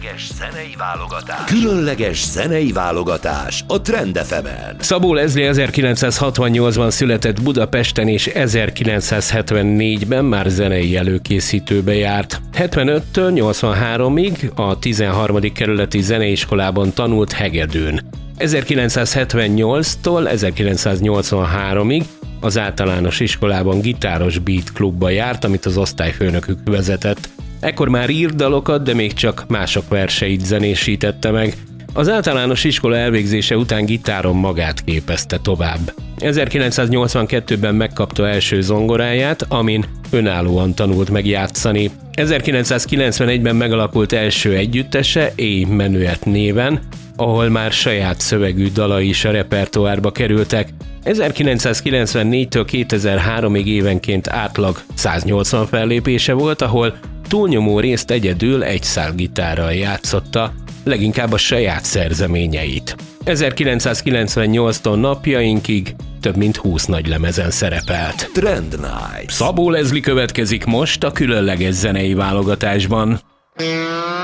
Zenei válogatás. Különleges zenei válogatás a Trend FM-en. Szabó Leslie 1968-ban született Budapesten, és 1974-ben már zenei előkészítőbe járt. 75-től 83-ig a 13. kerületi zeneiskolában tanult hegedűn. 1978-tól 1983-ig az általános iskolában gitáros beat klubba járt, amit az osztályfőnökük vezetett. Ekkor már írt dalokat, de még csak mások verseit zenésítette meg. Az általános iskola elvégzése után gitáron magát képezte tovább. 1982-ben megkapta első zongoráját, amin önállóan tanult meg játszani. 1991-ben megalakult első együttese, A Menuet néven, ahol már saját szövegű dalai is a repertoárba kerültek. 1994-től 2003-ig évenként átlag 180 fellépése volt, ahol túlnyomó részt egyedül egy szálgitárral játszotta, leginkább a saját szerzeményeit. 1998-tól napjainkig több mint 20 nagylemezen szerepelt. Trend Night. Szabó Leslie következik most a különleges zenei válogatásban.